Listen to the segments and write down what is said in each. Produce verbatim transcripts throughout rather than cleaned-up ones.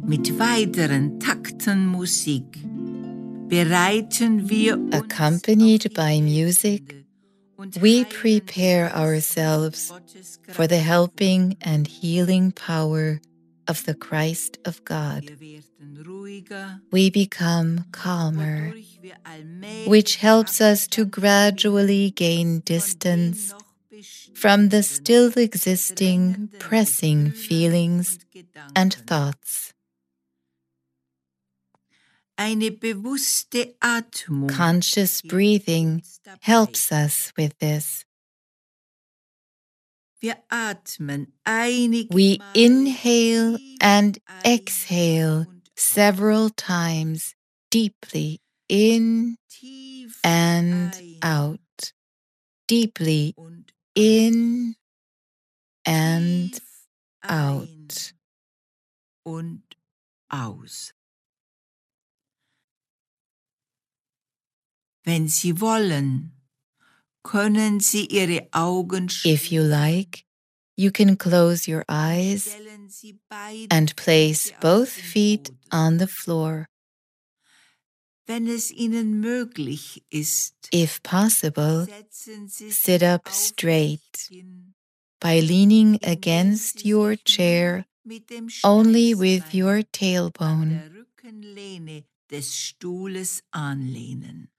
Mit weiteren Takten Musik bereiten wir uns Accompanied by music, we prepare ourselves for the helping and healing power of the Christ of God. We become calmer, which helps us to gradually gain distance from the still existing pressing feelings and thoughts. Eine bewusste Atmung. Conscious breathing helps us with this. Wir atmen einige We Male inhale and ein exhale und several times deeply in tief and ein out, deeply und in and tief out. ein und aus. Wenn Sie wollen, können Sie Ihre Augen If you like, you can close your eyes stellen Sie beide and place Füße auf both den feet Boden. on the floor. Wenn es Ihnen möglich ist, If possible, setzen Sie sit sich up aufrecht straight hin, by leaning indem against Sie your sich chair nur mit dem only with Steißbein your an tailbone. der Rückenlehne des Stuhles anlehnen.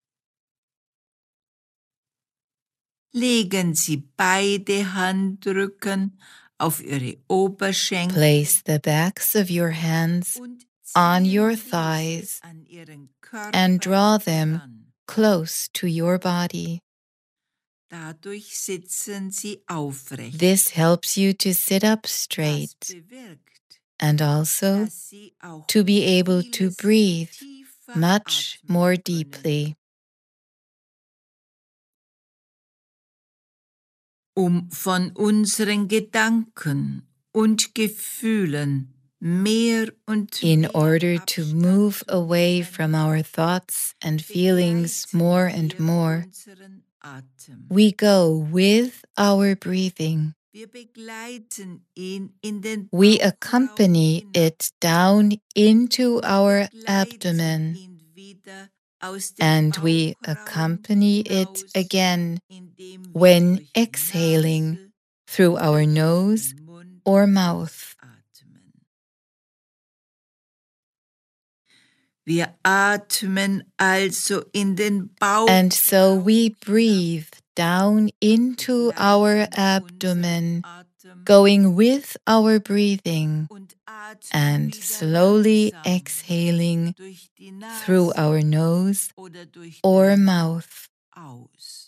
Legen Sie beide Handrücken auf Ihre Oberschenkel Place the backs of your hands und on ziehen your diese thighs an Ihren Körper and draw them heran. close to your body. Dadurch sitzen Sie aufrecht. This helps you to sit up Das straight bewirkt, and also dass Sie auch to be able to vieles breathe tiefer much atmen more können. deeply. Um von unseren Gedanken und Gefühlen mehr und In mehr order to Abstand move zu away gewinnen, from our thoughts and feelings begleiten more and wir more, unseren Atem. we go with our breathing. Wir begleiten ihn in den We Bauchraum accompany hinab it down into und our begleiten abdomen, ihn wieder aus dem and we Bauchraum accompany it hinaus, again indem wir when durch die exhaling Nase through oder our durch nose den Mund or mouth. ausatmen. Wir atmen also in den And so Bauchraum we hinab, breathe down into our begleiten abdomen, unseren Atem going with our breathing und atmen and wieder slowly langsam exhaling durch die through Nase our nose oder durch or den Mund mouth. aus.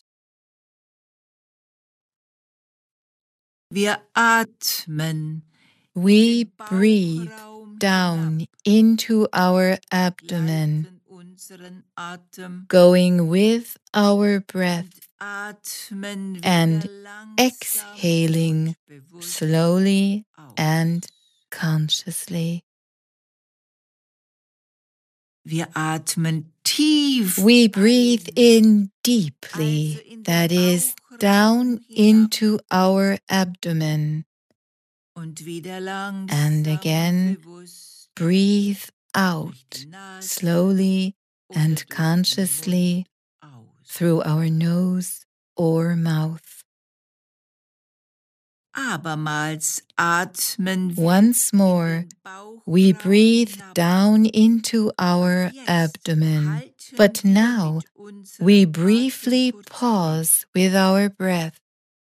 Wir atmen in We den breathe Bauchraum hinab, down into our abdomen, begleiten unseren Atem going with our breath und atmen wieder and langsam exhaling und bewusst slowly aus. and consciously. Wir atmen tief We breathe ein, in also deeply, in den that is, Bauchraum down hinab into our abdomen, und wieder and langsam again und bewusst breathe durch out die Nase slowly oder and durch den consciously Mund aus. through our nose or mouth. Abermals atmen wir Once in more, den Bauchraum we breathe hinab. down into our Jetzt abdomen, halten but wir now mit unserem we Atem briefly kurz pause with our breath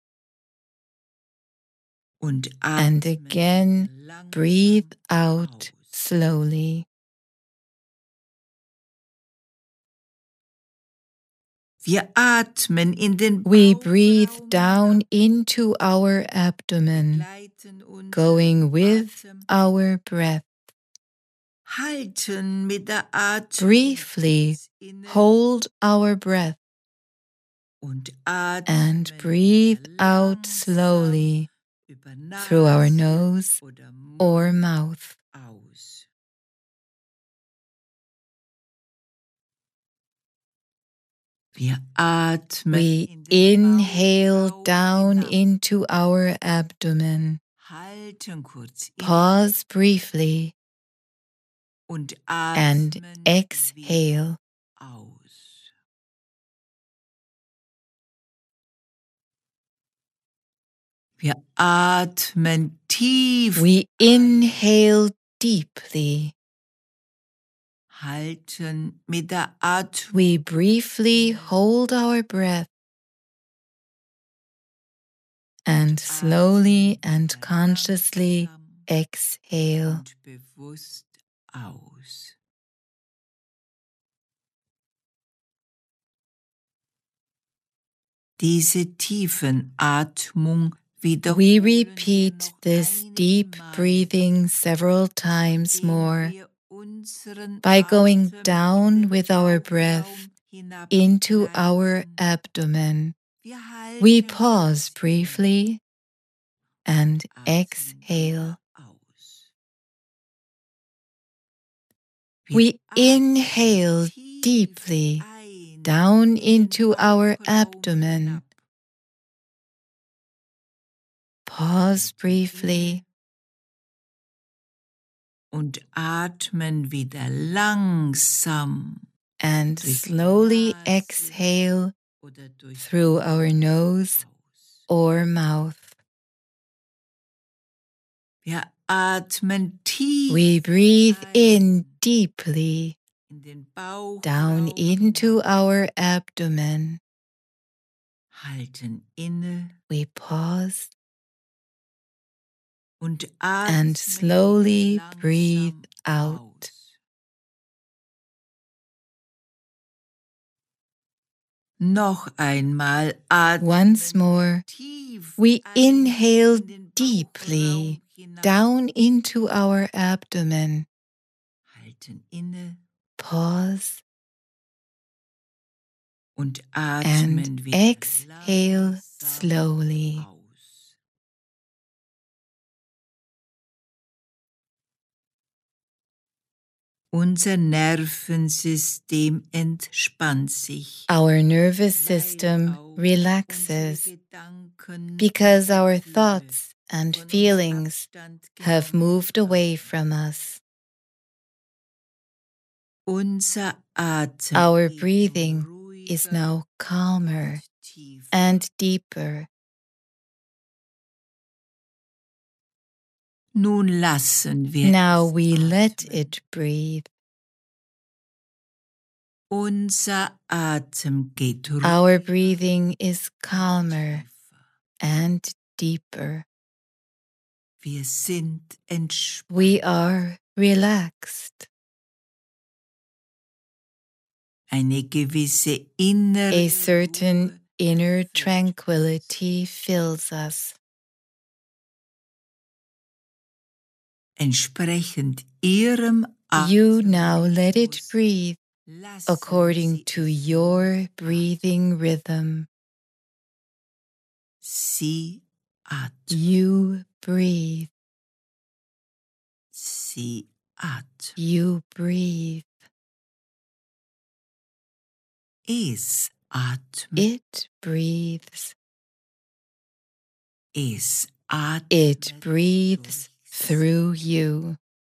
und and atmen again wieder breathe langsam out aus. slowly. Wir atmen in den We breathe Bauchraum down hinab, into our abdomen, begleiten unseren going with Atem, our breath. halten mit der Atmung Briefly kurz inne hold our breath und and atmen breathe wieder out langsam slowly über through our Nase nose oder or Mund mouth. aus. Wir atmen We in den inhale Bauchraum down hinab, into our abdomen. halten kurz inne Pause briefly und and atmen exhale. aus. Wir atmen tief. We inhale deeply. Halten mit der Atmung. We briefly hold our breath and slowly and consciously exhale. Und bewusst aus. Diese tiefen Atmung wiederholen We wir repeat noch this einige deep Male, breathing several times indem more wir unseren by going Atem in down den with our Bauchraum breath into our hinabgleiten. abdomen. Wir We halten pause kurz briefly and inne, atmen exhale. wieder aus. Wir We atmen inhale tief deeply ein down in den into our Bauchraum abdomen. hinab. Pause Halten briefly inne und atmen wieder langsam and durch die slowly Nase exhale oder durch through den our Mund nose aus. or mouth. Wir atmen tief We breathe in ein deeply in den down Bauchraum into hinab, our abdomen. halten inne We pause und and atmen slowly wieder breathe langsam out. aus. Noch einmal Once atmen more, wir tief we ein inhale in den deeply Bauchraum hinab, down into our abdomen. halten inne Pause und and atmen wieder exhale langsam slowly. aus. Unser Nervensystem entspannt sich, Our nervous weil system auch unsere relaxes Gedanken because und our Gefühle thoughts and von uns feelings Abstand have genommen moved away haben. from us. Unser Atem Our geht breathing nun is ruhiger now calmer und tiefer. and deeper. Nun lassen wir Now es we let atmen. it breathe. Unser Atem geht ruhiger Our breathing is und calmer tiefer. and deeper. Wir sind entspannt. We are relaxed. Eine gewisse innere A certain Ruhe inner erfüllt uns. tranquility fills us. Entsprechend Ihrem You now let it Atemrhythmus breathe lassen according Sie to es your nun breathing rhythm. Sie atmen. You breathe. Sie atmen. You breathe. Es atmet. It breathes. Es atmet. It breathes durch through you.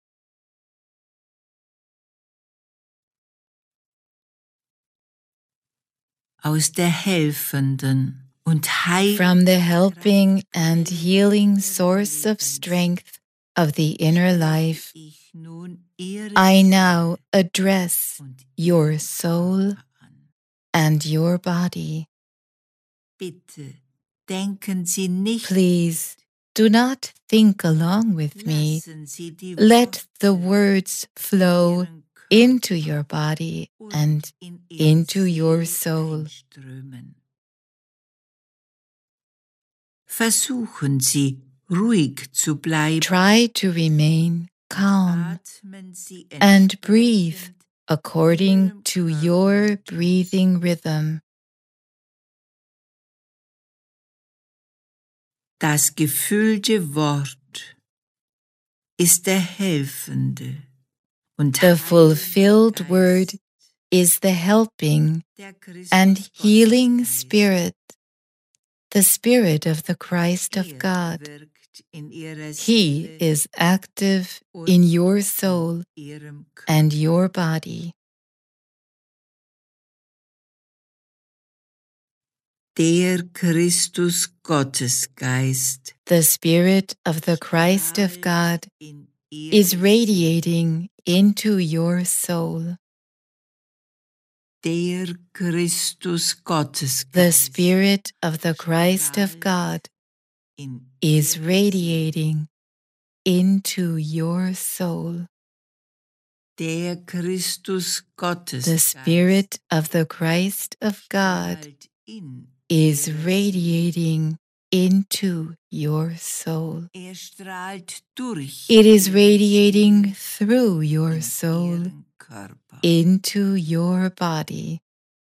Aus der helfenden und From the heilenden helping and Kraftquelle healing Ihres source of Lebens strength of the inner spreche life, ich nun Ihre I Seele now address und your Ihren soul Körper an. and your body. Bitte denken Sie nicht Please mit. do not think along with me. Lassen Sie die Let the Worte words in flow Ihren into Körper your body und and in Ihre into your Seele soul. einströmen. Versuchen Sie, ruhig zu bleiben. Try to remain calm Atmen Sie and breathe entsprechend according Ihrem to your Körperrhythmus. breathing rhythm. Das gefüllte Wort ist der helfende und The heilende fulfilled word Geist, is the helping der and Christus healing Gottesgeist. spirit, the spirit of the Christ of Er God. wirkt He is active in your soul and your body. Der Christus Gottesgeist, the Spirit of the Christ of God, is radiating into your soul. Der Christus Gottesgeist, the Spirit of the Christ of God, is radiating into your soul. Der Christus Gottesgeist, the Spirit of the Christ of God, is radiating into your soul. It is radiating through your soul into your body.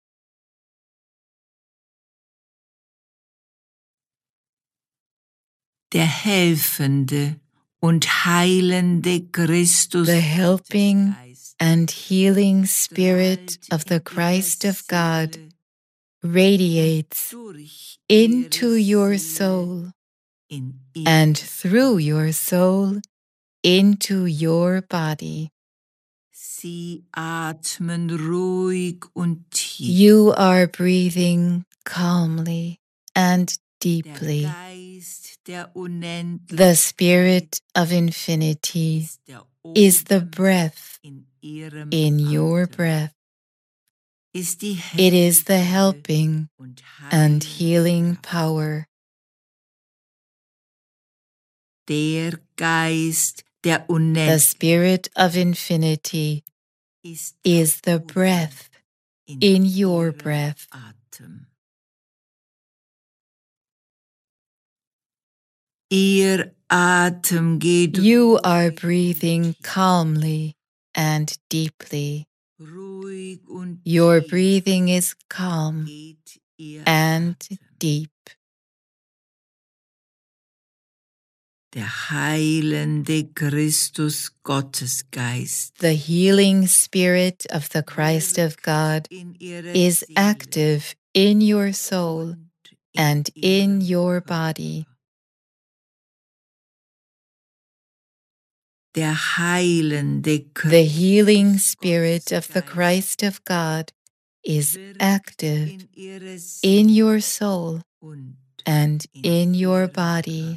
Der helfende und heilende Christus, the helping and healing Spirit of the Christ of God, radiates into your soul and through your soul into your body. Sie atmen ruhig und tief. You are breathing calmly and deeply. Der Geist der Unendlichkeit, The Spirit of infinity is the breath in ihrem in your Atem. breath. Ist die It is the helfende helping und and heilende healing Kraft. power. Der Geist der The Unendlichkeit Spirit of infinity ist is the Odem breath in your ihrem breath. Atem. Ihr Atem geht You are ruhig breathing und calmly and deeply. ruhig und Your tief breathing is calm geht ihr and Atem. deep. Der heilende Christus Gottesgeist The healing Spirit of the Christ of God in ihrer is Seele active in your soul und and in ihrem your Körper. body. Der heilende The healing Christus Spirit of the Gottesgeist Christ of God is wirkt active in ihrer in Seele your soul und and in in your ihrem body. Körper.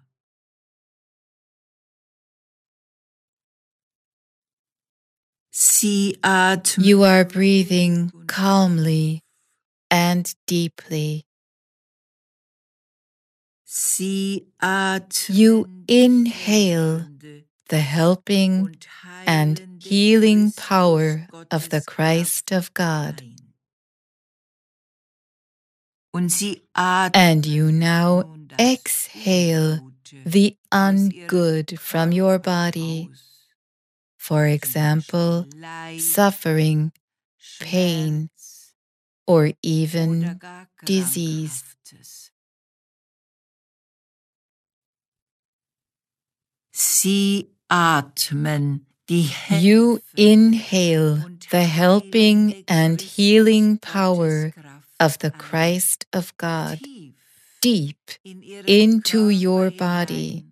Sie atmen You are ruhig breathing und calmly and deeply. Sie You atmen die inhale helfende the helping und and heilende healing Christus power of the Gottes Christ of Kraft God. ein. Und sie And you atmen now nun das exhale Ungute the aus ihrem ungood from your Körper body. aus. For Zum example, Beispiel Leid, suffering, pain, Schmerz or oder even gar disease. Krankhaftes. Sie atmen die You helfende inhale und the helping heilende and Christus healing Gottes power Kraft of the ein. Christ of God Tief deep in ihren into Körper your body hinein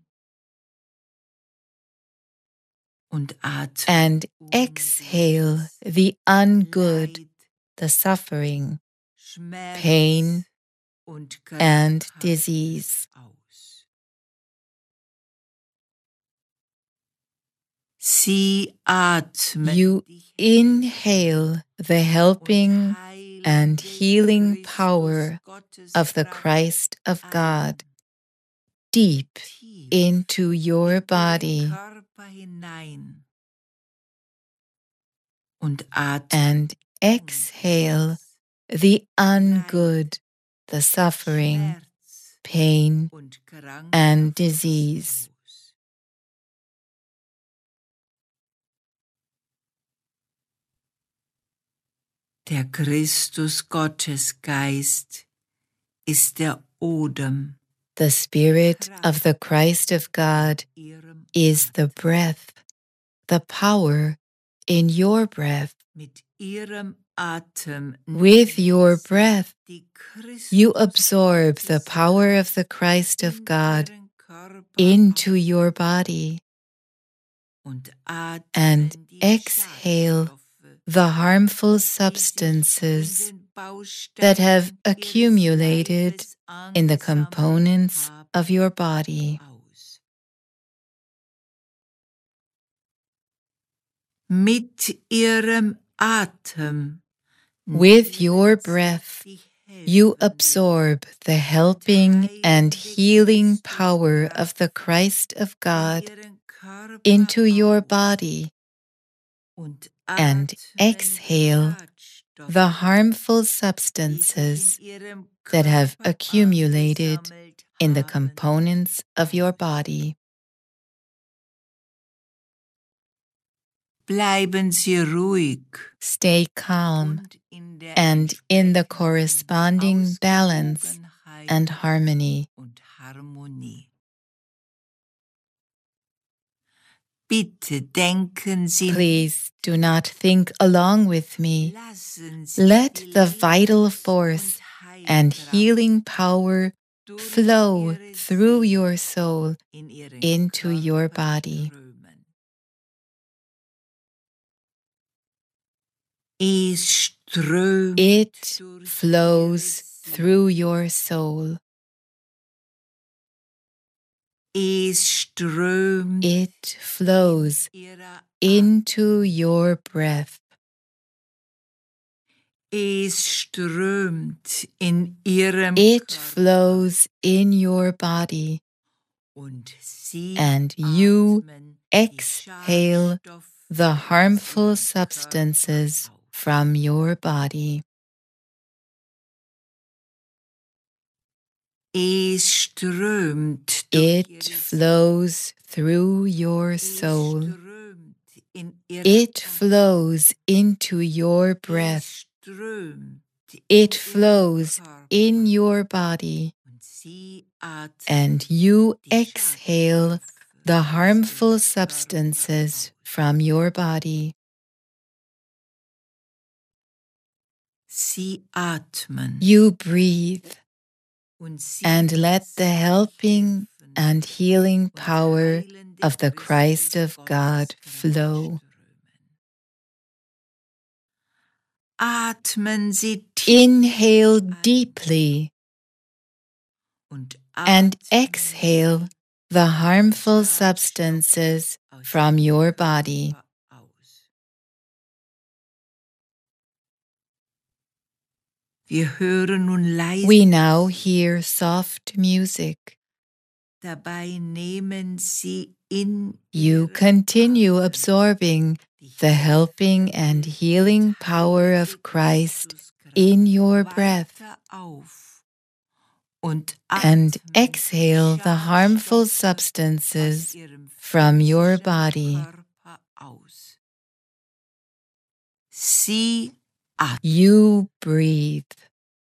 und atmen and Ungutes, exhale the ungood, Leid, the suffering, Schmerz pain, und and Krankhaftes disease. aus. Sie atmen You die inhale the helping helfende and healing Christus power Gottes of the Kraft Christ of ein. God deep Tief into your in ihren body Körper hinein und atmen and exhale the ungood, the suffering, Schmerz pain, und and Krankhaftes disease. aus. Der Christus Gottesgeist ist der Odem The Spirit of the Christ of God ihrem is the Atem. breath, the power in your breath. Mit ihrem Atem With your nehmen sie breath, die you Christus absorb the power of the Gotteskraft Christ of in God ihren Körper into your body und and atmen die exhale Schadstoffe, the harmful die sich substances in den that have Bausteinen accumulated ihres in the Leibes components angesammelt of your haben, body. aus. Mit ihrem Atem With your nehmen sie breath, die you helfende absorb the und helping and heilende healing power of the Geisteskraft Christ of in God ihren Körper into your auf body und and atmen die exhale the Schadstoffe, harmful die substances sich in ihrem that have Körper accumulated angesammelt in the haben, components of your aus. body. Bleiben Sie ruhig Stay calm und in der and in the entsprechenden corresponding balance Ausgewogenheit and harmony. und Harmonie. Bitte denken Sie Please do not think along with me. Lassen Sie Let die the vital Lebens- force und and Heilkraft healing power durch flow Ihre through Seele your soul in Ihren into your Körper body. strömen. Es strömt It durch flows Ihre through Seele. your soul. Es strömt It flows in Ihrer into Atmung. your breath. Es strömt in Ihrem It Körper flows in your body, und Sie and you atmen die exhale Schadstoffe the aus harmful Ihrem substances Körper auf. from your body. Es strömt durch It Ihre flows through your Seele. soul. Es strömt in Ihrer It Atmung. flows into your breath. Es strömt in It Ihrem flows in Körper. your body, Und Sie atmen and you die exhale Schadstoffe the aus harmful Ihrem Körper substances aus. from your body. Sie atmen You breathe und Sie and let the lassen die helping helfende and healing und power heilende of the Christ Größe of God Gottes flow. strömen. Atmen Sie tief Inhale ein deeply und and atmen exhale Sie the die harmful Schadstoffe substances aus from Ihrem your body. Körper aus. Wir hören nun leise We now Musik. hear soft music. Dabei nehmen Sie in You Ihrem continue Atem absorbing die the helping and helfende healing und power heilende of Christ Christuskraft in your breath weiter auf und and atmen exhale the harmful Schadstoffe aus substances Ihrem from your physischen body. Körper aus. Sie atmen. You breathe